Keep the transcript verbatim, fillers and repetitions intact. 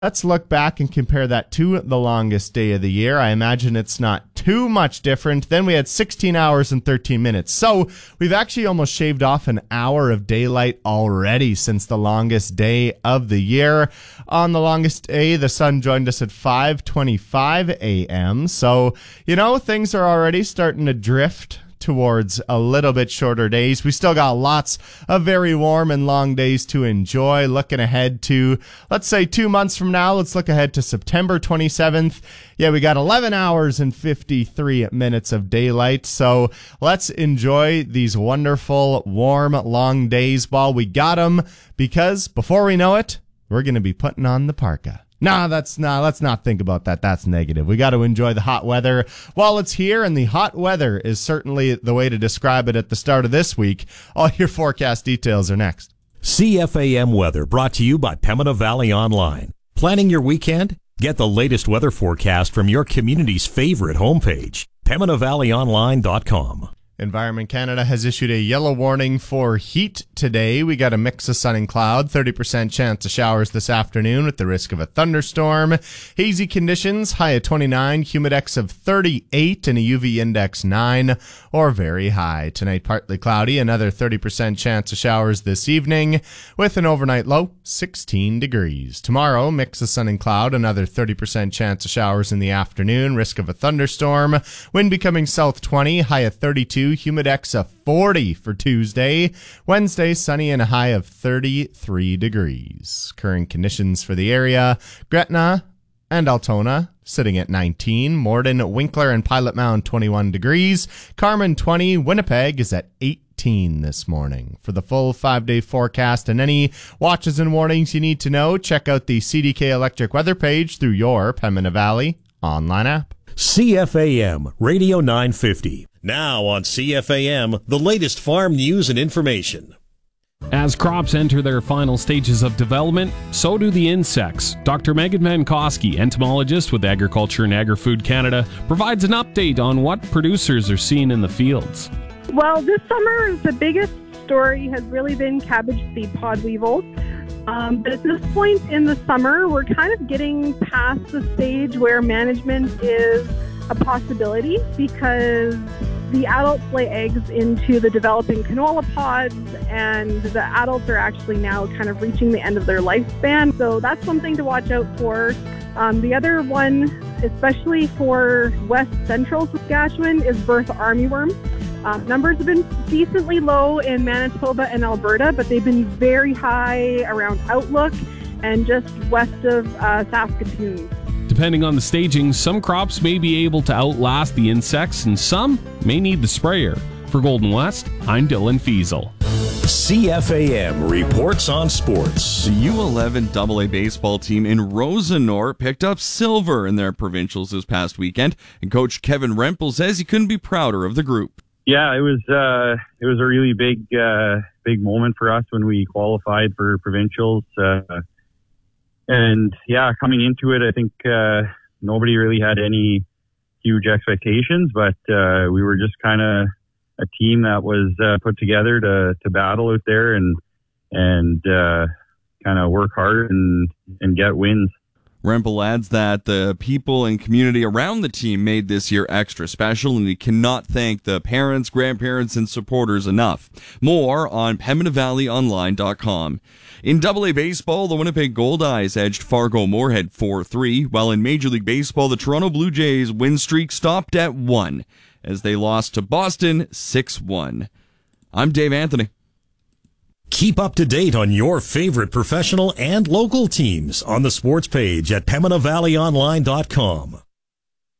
Let's look back and compare that to the longest day of the year. I imagine it's not too much different. Then we had sixteen hours and thirteen minutes. So we've actually almost shaved off an hour of daylight already since the longest day of the year. On the longest day, the sun joined us at five twenty-five a.m. So, you know, things are already starting to drift towards a little bit shorter days. We still got lots of very warm and long days to enjoy. Looking ahead to, let's say, two months from now, let's look ahead to September twenty-seventh. Yeah, we got eleven hours and fifty-three minutes of daylight. So let's enjoy these wonderful, warm, long days while we got them, because before we know it, we're going to be putting on the parka. Nah, that's not, let's not think about that. That's negative. We got to enjoy the hot weather while it's here, and the hot weather is certainly the way to describe it at the start of this week. All your forecast details are next. C F A M weather brought to you by Pembina Valley Online. Planning your weekend? Get the latest weather forecast from your community's favorite homepage, pembina valley online dot com. Environment Canada has issued a yellow warning for heat today. We got a mix of sun and cloud, thirty percent chance of showers this afternoon with the risk of a thunderstorm. Hazy conditions, high of twenty-nine, humidex of thirty-eight, and a U V index nine or very high. Tonight, partly cloudy, another thirty percent chance of showers this evening with an overnight low, sixteen degrees. Tomorrow, mix of sun and cloud, another thirty percent chance of showers in the afternoon, risk of a thunderstorm. Wind becoming south twenty, high of thirty-two. Humidex of forty for Tuesday. Wednesday, sunny and a high of thirty-three degrees. Current conditions for the area: Gretna and Altona sitting at nineteen. Morden, Winkler, and Pilot Mound twenty-one degrees. Carman twenty. Winnipeg is at eighteen this morning. For the full five-day forecast and any watches and warnings you need to know, check out the C D K Electric weather page through your Pembina Valley online app. C F A M Radio nine fifty. Now on C F A M, the latest farm news and information. As crops enter their final stages of development, so do the insects. Doctor Megan Mankowski, entomologist with Agriculture and Agri-Food Canada, provides an update on what producers are seeing in the fields. Well, this summer, the biggest story has really been cabbage seed pod weevils. Um, but at this point in the summer, we're kind of getting past the stage where management is a possibility, because the adults lay eggs into the developing canola pods, and the adults are actually now kind of reaching the end of their lifespan. So that's something to watch out for. Um, the other one, especially for west central Saskatchewan, is Bertha armyworm. Uh, numbers have been decently low in Manitoba and Alberta, but they've been very high around Outlook and just west of uh, Saskatoon. Depending on the staging, some crops may be able to outlast the insects, and some may need the sprayer. For Golden West, I'm Dylan Fiesel. C F A M reports on sports. The U eleven double A baseball team in Rosenor picked up silver in their provincials this past weekend, and Coach Kevin Rempel says he couldn't be prouder of the group. Yeah, it was uh, it was a really big uh, big moment for us when we qualified for provincials. Uh, And yeah, coming into it, I think uh, nobody really had any huge expectations, but uh, we were just kind of a team that was uh, put together to to battle out there and and uh, kind of work hard and and get wins. Rempel adds that the people and community around the team made this year extra special, and he cannot thank the parents, grandparents, and supporters enough. More on pembina valley online dot com. In double A baseball, the Winnipeg Goldeyes edged Fargo Moorhead four three, while in Major League Baseball, the Toronto Blue Jays win streak stopped at one as they lost to Boston six one. I'm Dave Anthony. Keep up to date on your favorite professional and local teams on the sports page at pembina valley online dot com.